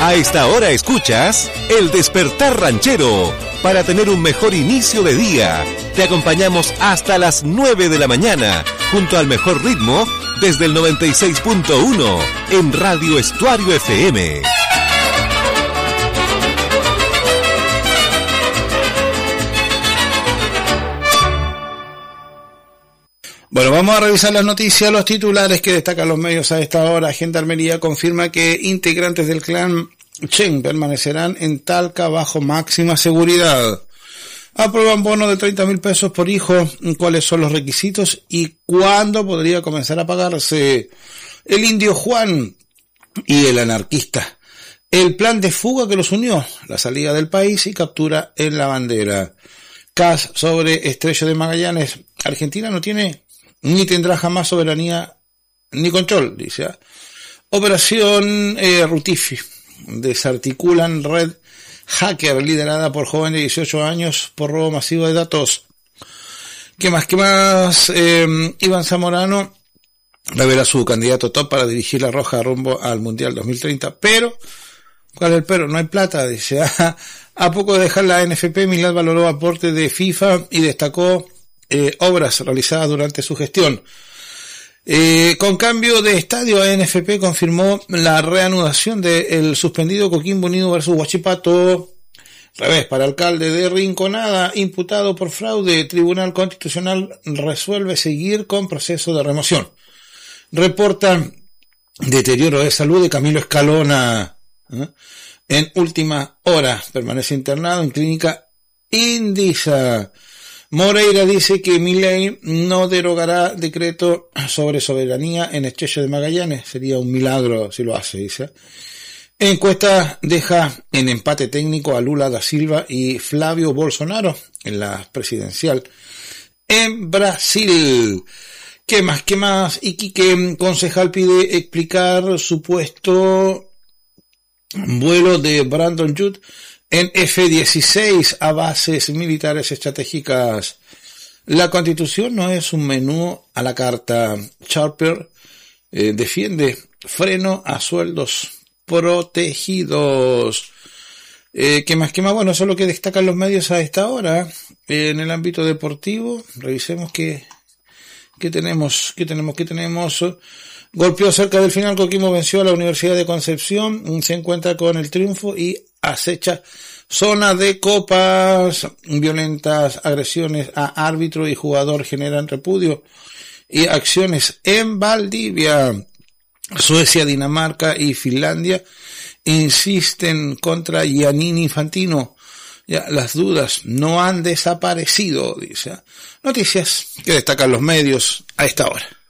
A esta hora escuchas El Despertar Ranchero. Para tener un mejor inicio de día, te acompañamos hasta las 9 de la mañana, junto al mejor ritmo, desde el 96.1 en Radio Estuario FM. Bueno, vamos a revisar las noticias, los titulares que destacan los medios a esta hora. Gendarmería confirma que integrantes del clan Chen permanecerán en Talca bajo máxima seguridad. Aprueban bono de 30.000 pesos por hijo. ¿Cuáles son los requisitos y cuándo podría comenzar a pagarse? El indio Juan y el anarquista. El plan de fuga que los unió, la salida del país y captura en la bandera. CAS sobre Estrecho de Magallanes. Argentina no tiene ni tendrá jamás soberanía ni control, dice. Operación Rutifi. Desarticulan red hacker liderada por joven de 18 años por robo masivo de datos. ¿Qué más? Iván Zamorano revela su candidato top para dirigir la Roja rumbo al Mundial 2030, pero, ¿cuál es el pero? No hay plata, dice. A poco de dejar la NFP, Milad valoró aporte de FIFA y destacó obras realizadas durante su gestión. Con cambio de estadio, ANFP confirmó la reanudación del suspendido Coquimbo Unido versus Huachipato. Revés, para alcalde de Rinconada, imputado por fraude, Tribunal Constitucional resuelve seguir con proceso de remoción. Reporta deterioro de salud de Camilo Escalona. En última hora, permanece internado en clínica Indisa. Moreira dice que Milei no derogará decreto sobre soberanía en Estrecho de Magallanes. Sería un milagro si lo hace, dice. Encuesta deja en empate técnico a Lula da Silva y Flavio Bolsonaro en la presidencial en Brasil. ¿Qué más? Iquique, concejal pide explicar supuesto vuelo de Brandon Judd en F-16 a bases militares estratégicas. La Constitución no es un menú a la carta. Sharper defiende freno a sueldos protegidos. ¿Qué más? Bueno, eso es lo que destacan los medios a esta hora. En el ámbito deportivo, revisemos qué tenemos. Golpeó cerca del final, Coquimbo venció a la Universidad de Concepción, se encuentra con el triunfo y acecha zona de copas. Violentas agresiones a árbitro y jugador generan repudio y acciones en Valdivia. Suecia, Dinamarca y Finlandia insisten contra Giannini Infantino. Ya las dudas no han desaparecido, dice. Noticias que destacan los medios a esta hora.